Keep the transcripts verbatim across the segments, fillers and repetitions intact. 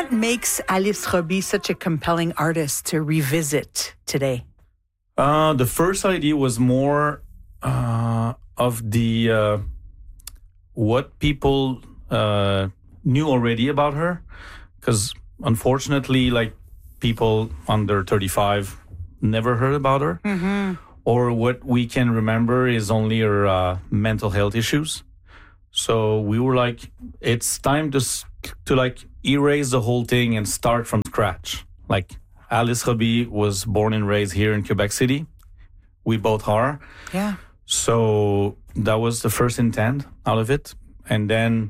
what makes Alice Roby such a compelling artist to revisit today? Uh, the first idea was more uh, of the uh, what people uh, knew already about her, because unfortunately, like people under thirty-five never heard about her, Mm-hmm. or what we can remember is only her uh, mental health issues. So we were like, it's time to s- to like erase the whole thing and start from scratch. Like Alice Roby was born and raised here in Quebec City. We both are. Yeah. So that was the first intent out of it. And then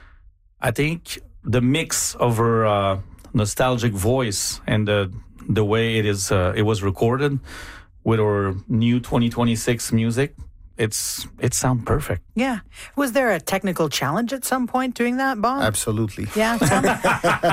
I think the mix of her uh, nostalgic voice and the the way it is uh, it was recorded with our new twenty twenty-six music, it's it sounds perfect. Yeah. Was there a technical challenge at some point doing that, Bob? Absolutely. Yeah. Tell me.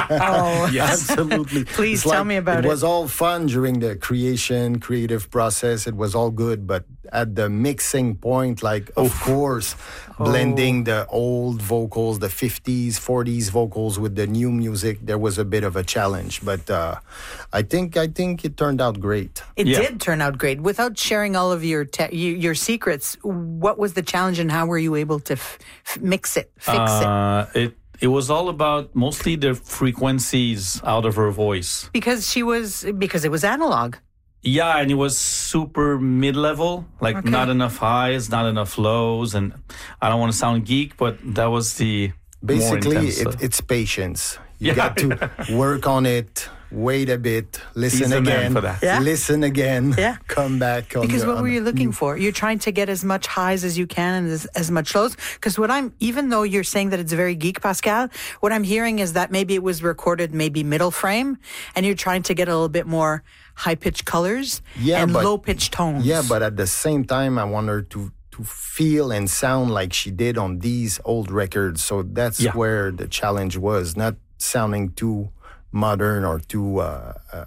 Oh, Yes. Absolutely. Please It's tell like, me about it. it. It was all fun during the creation, creative process. It was all good, but at the mixing point, like, of course, blending the old vocals, the fifties, forties vocals with the new music, there was a bit of a challenge. But uh, I think I think it turned out great. It Yeah. did turn out great. Without sharing all of your te- you, your secrets, what was the challenge and how were you able to f- f- mix it, fix it? Uh, it it was all about mostly the frequencies out of her voice. Because she was because it was analog. Yeah, and it was super mid-level, like Okay. not enough highs, not enough lows, and I don't want to sound geek, but that was the more Basically, intense it, stuff. it's patience. You Yeah. got to work on it, wait a bit, listen He's the man again, for that. Yeah. listen again, Yeah. come back. On Because the, what on were the you looking new- for? You're trying to get as much highs as you can and as, as much lows. Because what I'm, even though you're saying that it's very geek, Pascal, what I'm hearing is that maybe it was recorded maybe middle frame, and you're trying to get a little bit more high pitched colors Yeah, and but- low pitched tones. Yeah, but at the same time, I want her to to feel and sound like she did on these old records. So that's Yeah. where the challenge was, not sounding too modern or too uh, uh,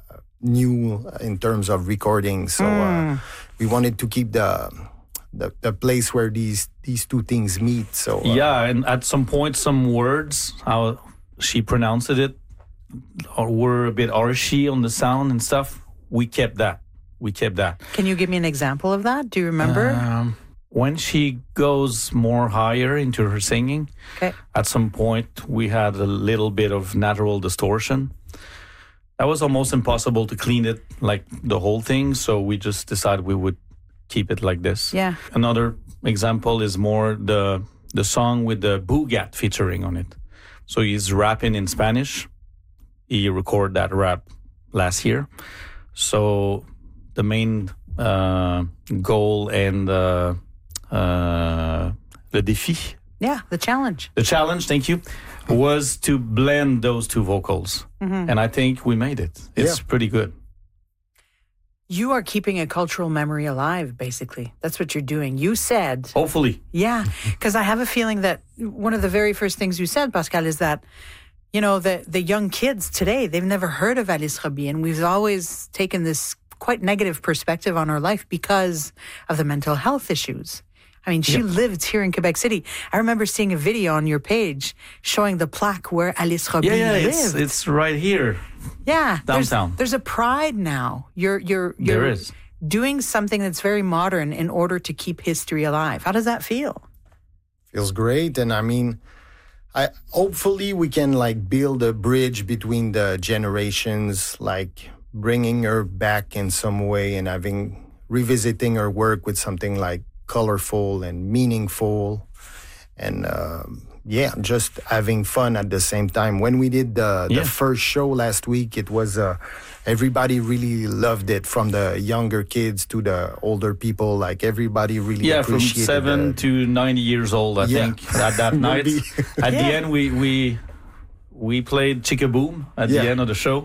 new in terms of recording. So uh, we wanted to keep the, the the place where these these two things meet. So uh, Yeah, and at some point, some words, how she pronounced it, or were a bit arshy on the sound and stuff. We kept that. We kept that. Can you give me an example of that? Do you remember? Um, when she goes more higher into her singing, Okay. at some point we had a little bit of natural distortion. That was almost impossible to clean it, like the whole thing. So we just decided we would keep it like this. Yeah. Another example is more the the song with the Boogat featuring on it. So he's rapping in Spanish. He recorded that rap last year. So the main uh, goal and uh, uh, the défi, Yeah, the challenge. the challenge, thank you, was to blend those two vocals. Mm-hmm. And I think we made it. It's Yeah. pretty good. You are keeping a cultural memory alive, basically. That's what you're doing. You said, Hopefully. yeah, because I have a feeling that one of the very first things you said, Pascal, is that, you know, the, the young kids today, they've never heard of Alice Roby, and we've always taken this quite negative perspective on her life because of the mental health issues. I mean, she Yep. lived here in Quebec City. I remember seeing a video on your page showing the plaque where Alice Roby Yeah, yeah, lived. it's, it's right here. Yeah, there's- Downtown. There's, a pride now. You're you're you're There is. doing something that's very modern in order to keep history alive. How does that feel? feels great. And I mean, I hopefully we can like build a bridge between the generations, like bringing her back in some way and having revisiting her work with something like colorful and meaningful, and um, yeah, just having fun at the same time. When we did the, the Yeah. first show last week, it was uh, everybody really loved it, from the younger kids to the older people. Like everybody really Yeah, from appreciated seven the, to ninety years old, I Yeah. think, at that night. Maybe. At the Yeah. end, we we we played Chicka Boom at Yeah. the end of the show.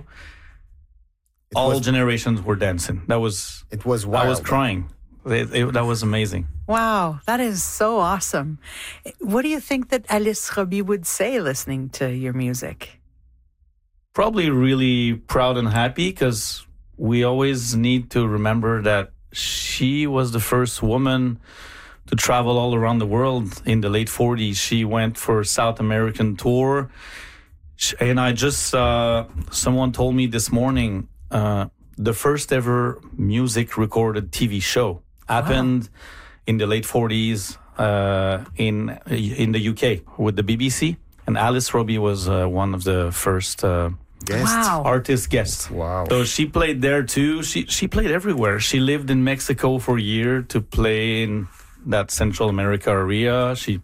It All was- generations were dancing. That was It was I wild. was crying. It- it- that was amazing. Wow, that is so awesome. What do you think that Alice Roby would say listening to your music? Probably really proud and happy, because we always need to remember that she was the first woman to travel all around the world in the late forties. She went for a South American tour. Sh- And I just, uh, someone told me this morning, uh, the first ever music recorded T V show happened in the late forties uh, in in the U K with the B B C. And Alice Robbie was uh, one of the first uh, Guest. Wow. artist guests. Wow. So she played there too. She she played everywhere. She lived in Mexico for a year to play in that Central America area. She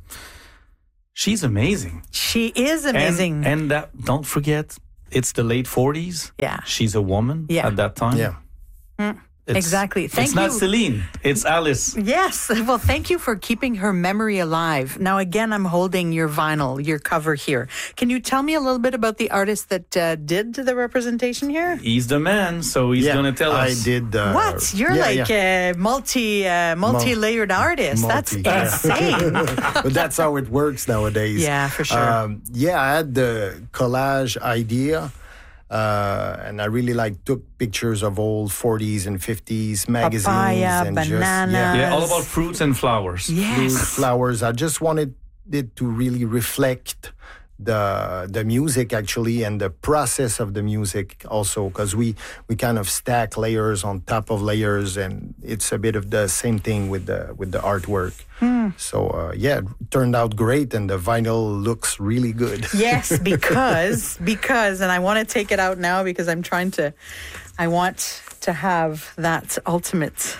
she's amazing. She is amazing. And, and that don't forget, it's the late forties. Yeah. She's a woman Yeah. at that time. Yeah. It's, Exactly. Thank it's not you. Celine. It's Alice. Yes. Well, thank you for keeping her memory alive. Now, again, I'm holding your vinyl, your cover here. Can you tell me a little bit about the artist that uh, did the representation here? He's the man, so he's Yeah, gonna tell I us. did. Uh, What? You're yeah, like yeah. a multi, uh, multi-layered artist. That's Multi, yeah. insane. But that's how it works nowadays. Yeah, for sure. Um, yeah, I had the collage idea, uh, and I really like took pictures of old forties and fifties magazines Papaya, and banana. just yeah, Yeah, all about fruits and flowers. fruit, Yes. flowers. I just wanted it to really reflect the the music actually and the process of the music also, because we we kind of stack layers on top of layers, and it's a bit of the same thing with the with the artwork. So uh, yeah, it turned out great, and the vinyl looks really good. Yes, because because, and I want to take it out now because I'm trying to, I want to have that ultimate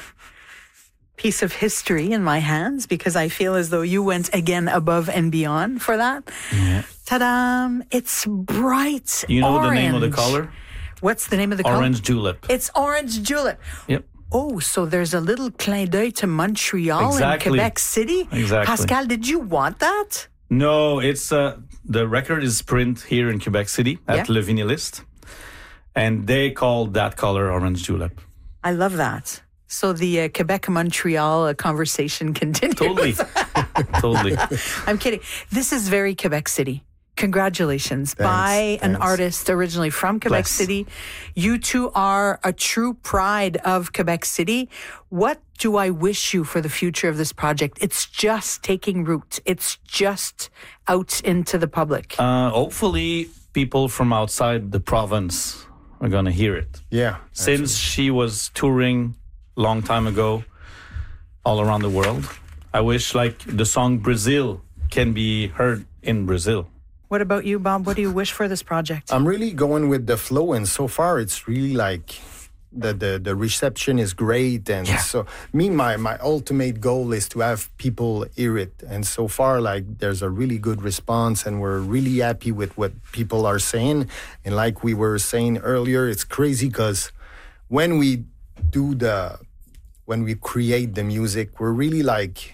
piece of history in my hands because I feel as though you went again above and beyond for that. Yeah. Ta-da! It's bright You know orange. the name of the color? What's the name of the color? Orange julep. It's orange julep. Yep. Oh, so there's a little clin d'oeil to Montreal Exactly. and Quebec City? Exactly. Pascal, did you want that? No, it's uh, the record is print here in Quebec City at Yeah. Le Vinylist, and they call that color orange julep. I love that. So the uh, Quebec-Montreal uh, conversation continues. Totally, totally. I'm kidding. This is very Quebec City. Congratulations. Thanks, By an thanks. artist originally from Quebec Bless. City. You two are a true pride of Quebec City. What do I wish you for the future of this project? It's just taking root. It's just out into the public. Uh, hopefully, people from outside the province are gonna hear it. Yeah, Since she was touring long time ago, all around the world, I wish like the song Brazil can be heard in Brazil. What about you, Bob? What do you wish for this project? I'm really going with the flow, and so far it's really like the the, the reception is great, and Yeah. so me my my ultimate goal is to have people hear it, and so far like there's a really good response, and we're really happy with what people are saying, and like we were saying earlier, it's crazy because when we do the when we create the music, we're really like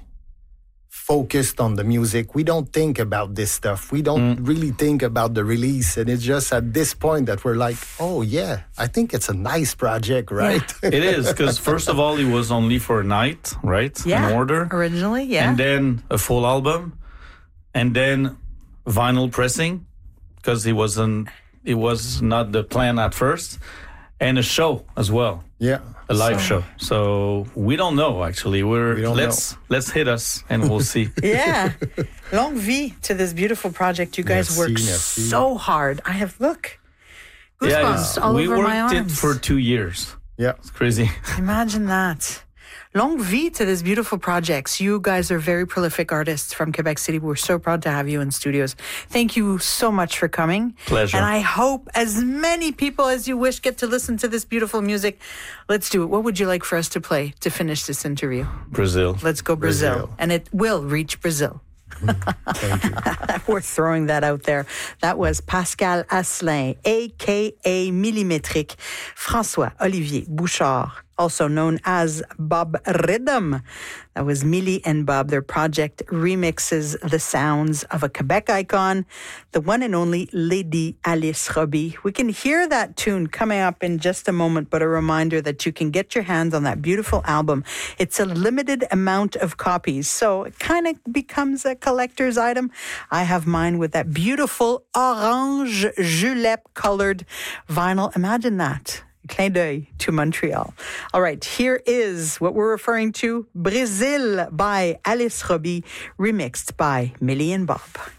focused on the music. We don't think about this stuff. We don't really think about the release. And it's just at this point that we're like, oh, yeah, I think it's a nice project, right? It is, because first of all, it was only for a night, right? Yeah. In order. Originally, yeah. And then a full album. And then vinyl pressing, because it wasn't, it was not the plan at first. And a show as well. Yeah. A live So- show. So we don't know actually. We're We don't let's let's hit us and we'll see. Yeah. Longue vie to this beautiful project. You guys Merci, work merci. so hard. I have, look, goosebumps it's- all we over worked my arms. it for two years. Yeah. It's crazy. Imagine that. Longue vie to this beautiful projects. You guys are very prolific artists from Quebec City. We're so proud to have you in studios. Thank you so much for coming. Pleasure. And I hope as many people as you wish get to listen to this beautiful music. Let's do it. What would you like for us to play to finish this interview? Brazil. Let's go Brazil. Brazil. And it will reach Brazil. Thank you. We're throwing that out there. That was Pascal Asselin, a k a. Millimétrique. François Olivier Bouchard, also known as Bob Rhythm. That was Millie and Bob. Their project remixes the sounds of a Quebec icon, the one and only Lady Alice Robbie. We can hear that tune coming up in just a moment, but a reminder that you can get your hands on that beautiful album. It's a limited amount of copies, so it kind of becomes a collector's item. I have mine with that beautiful orange julep colored vinyl. Imagine that. Clin d'oeil to Montreal. All right, here is what we're referring to, Brazil by Alice Robbie, remixed by Millie and Bob.